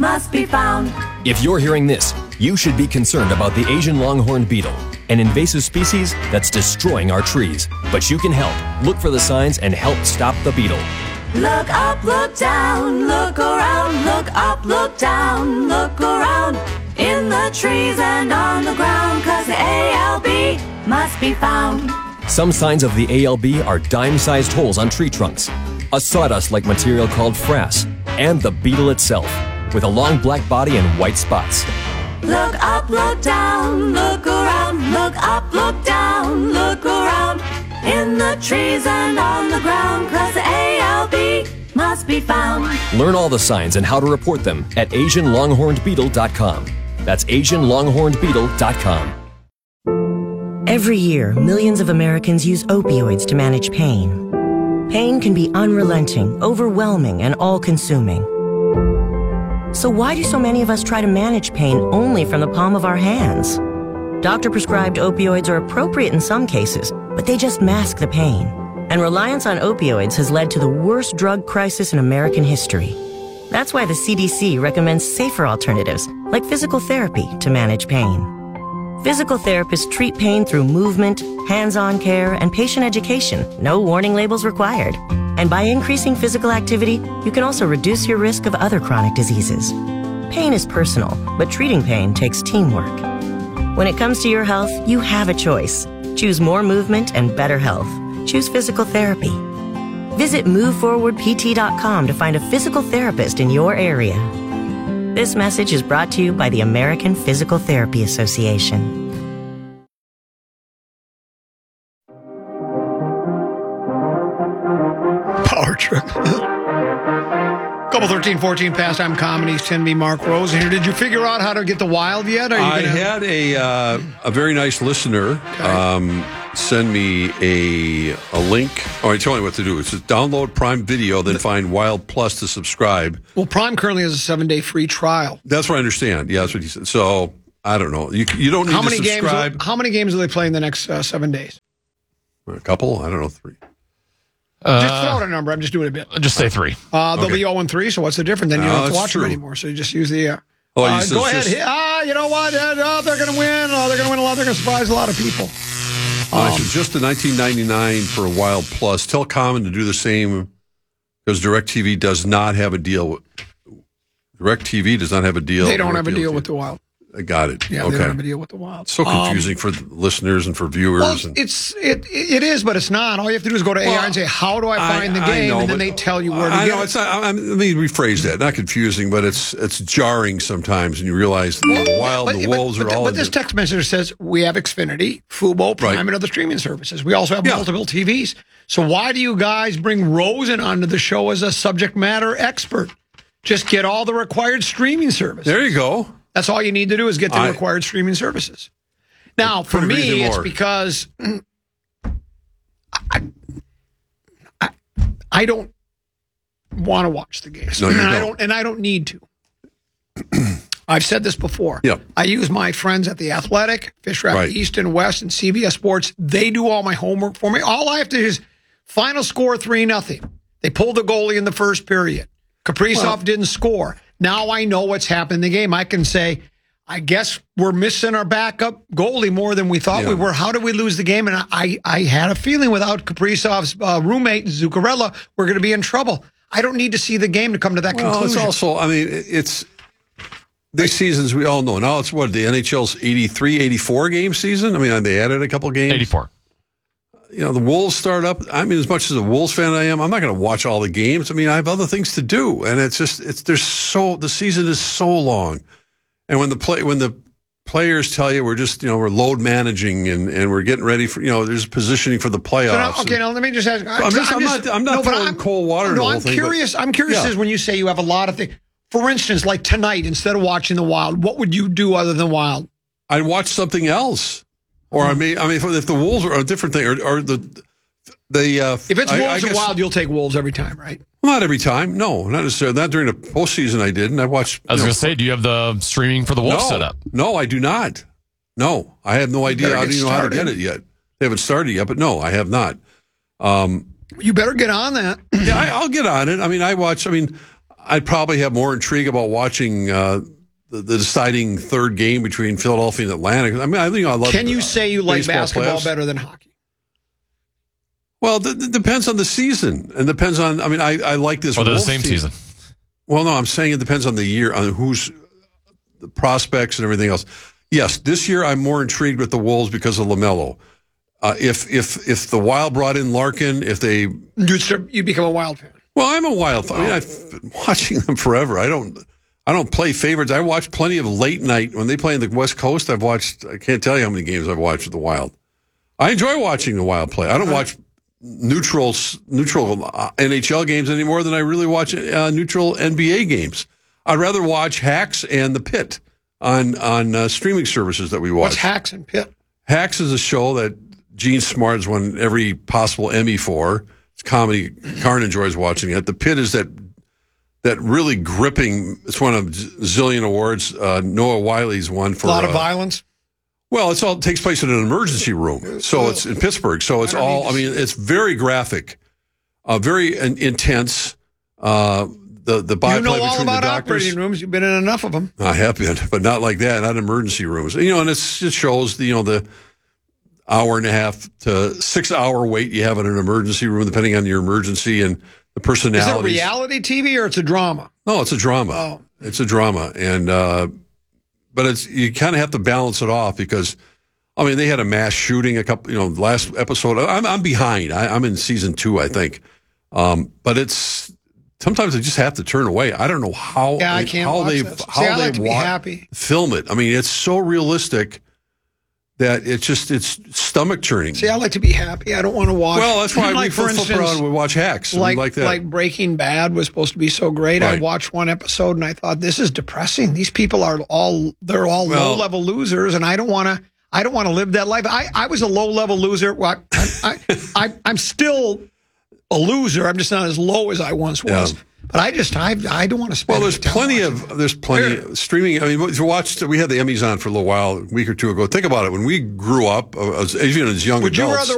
must be found. If you're hearing this, you should be concerned about the Asian longhorn beetle, an invasive species that's destroying our trees. But you can help. Look for the signs and help stop the beetle. Look up, look down, look around, look up, look down, look around. In the trees and on the ground, 'cause the ALB must be found. Some signs of the ALB are dime-sized holes on tree trunks, a sawdust-like material called frass, and the beetle itself, with a long black body and white spots. Look up, look down, look around, look up, look down, look around. In the trees and on the ground, 'cause the ALB must be found. Learn all the signs and how to report them at AsianLonghornedBeetle.com. That's AsianLonghornedBeetle.com. Every year, millions of Americans use opioids to manage pain. Pain can be unrelenting, overwhelming, and all-consuming. So why do so many of us try to manage pain only from the palm of our hands? Doctor-prescribed opioids are appropriate in some cases, but they just mask the pain. And reliance on opioids has led to the worst drug crisis in American history. That's why the CDC recommends safer alternatives, like physical therapy, to manage pain. Physical therapists treat pain through movement, hands-on care, and patient education. No warning labels required. And by increasing physical activity, you can also reduce your risk of other chronic diseases. Pain is personal, but treating pain takes teamwork. When it comes to your health, you have a choice. Choose more movement and better health. Choose physical therapy. Visit MoveForwardPT.com to find a physical therapist in your area. This message is brought to you by the American Physical Therapy Association. Power trip. Couple 13-14 pastime comedies, 10B Mark Rose here. Did you figure out how to get the Wild yet? I had a very nice listener send me a link. Oh, I tell you what to do. It's just download Prime Video, then find Wild Plus to subscribe. Well, Prime currently has a 7-day free trial. That's what I understand. Yeah, that's what he said. So, I don't know. You don't need to subscribe. How many games will they play in the next 7 days? A couple? I don't know, 3. Just throw out a number. I'm just doing a bit. Just say 3. They'll be 0-3, so what's the difference? Then you don't have to watch them anymore. So you just use the... go ahead. You know what? They're going to win. They're going to win a lot. They're going to surprise a lot of people. Just the $19.99 for a Wild Plus. Tell Common to do the same because DirecTV does not have a deal. DirecTV does not have a deal. They don't have a deal with the Wild. I got it. Yeah, okay. They don't have a deal with the Wild. So confusing for the listeners and for viewers. Well, it is, but it's not. All you have to do is go to AI and say, "How do I find the game?" And then they tell you where to get it. It's not. Let me rephrase that. Not confusing, but it's jarring sometimes, and you realize the Wild and the Wolves are all. But this text message says we have Xfinity, Fubo, Prime, and other streaming services. We also have multiple TVs. So why do you guys bring Rosen onto the show as a subject matter expert? Just get all the required streaming services. There you go. That's all you need to do is get the required streaming services. Now, for me, it's because I don't want to watch the games. No, you don't. I don't need to. I've said this before. Yeah. I use my friends at The Athletic, Fish Wrap East and West, and CBS Sports. They do all my homework for me. All I have to do is final score 3-0. They pulled the goalie in the first period. Kaprizov didn't score. Now I know what's happened in the game. I can say, I guess we're missing our backup goalie more than we thought we were. How did we lose the game? And I had a feeling without Kaprizov's roommate, Zuccarello, we're going to be in trouble. I don't need to see the game to come to that conclusion. It's also, it's these seasons, we all know. Now it's what, the NHL's 83, 84 game season? I mean, they added a couple games. 84. The Wolves start up. I mean, as much as a Wolves fan I am, I'm not going to watch all the games. I mean, I have other things to do, and the season is so long, and when the players tell you we're just we're load managing and we're getting ready for there's positioning for the playoffs. So now let me just ask. I'm not throwing cold water. No, I'm curious. I'm curious as when you say you have a lot of things. For instance, like tonight, instead of watching the Wild, what would you do other than Wild? I'd watch something else. Or I mean, if the Wolves are a different thing, or if it's Wolves or Wild, you'll take Wolves every time, right? Not every time, no, not necessarily. Not during the postseason, I didn't. I watched. I was going to say, do you have the streaming for the Wolves set up? No, I do not. No, I have no idea. I don't even know how to get it yet. They haven't started yet, but no, I have not. You better get on that. Yeah, I'll get on it. I mean, I watch. I mean, I'd probably have more intrigue about watching the deciding third game between Philadelphia and Atlanta. I mean, I love. Can you say you like basketball playoffs better than hockey? Well, it depends on the season, and depends on. I mean, I like this. Or the same season. Well, no, I'm saying it depends on the year, on who's the prospects and everything else. Yes, this year I'm more intrigued with the Wolves because of LaMelo. If the Wild brought in Larkin, if they you become a Wild fan. Well, I'm a Wild fan. I mean, I've been watching them forever. I don't play favorites. I watch plenty of late night when they play in the West Coast. I can't tell you how many games I've watched with the Wild. I enjoy watching the Wild play. I don't watch neutral NHL games any more than I really watch neutral NBA games. I'd rather watch Hacks and The Pit on streaming services that we watch. What's Hacks and Pit? Hacks is a show that Gene Smart's won every possible Emmy for. It's comedy. Karn enjoys watching it. The Pit is that really gripping. It's won a zillion awards. Noah Wiley's won for a lot of violence. Well, it takes place in an emergency room, so it's in Pittsburgh. So it's it's very graphic, very intense. The byplay you know all between about the doctors. Operating rooms. You've been in enough of them. I have been, but not like that. Not emergency rooms. And it shows the hour and a half to 6 hour wait you have in an emergency room, depending on your emergency and the personality. Is it reality TV or it's a drama? No, it's a drama. Oh. It's a drama, and but you kind of have to balance it off because, I mean, they had a mass shooting last episode. I'm behind. I'm in season 2, I think, but it's. Sometimes I just have to turn away. I don't know how I can't how watch they that. how See, I they like to be happy. Film it. I mean, it's so realistic that it's stomach churning. See, I like to be happy. I don't want to watch. Well, that's why like, for instance, we watch Hacks. Like that. Like Breaking Bad was supposed to be so great. Right. I watched one episode and I thought this is depressing. These people are all low level losers, and I don't want to live that life. I was a low level loser. Well, I'm still a loser. I'm just not as low as I once was. Yeah. But I don't want to spend. Well, there's plenty of streaming. I mean, if you watched, we had the Emmys on for a little while, a week or two ago. Think about it. When we grew up, even as young adults. Would you rather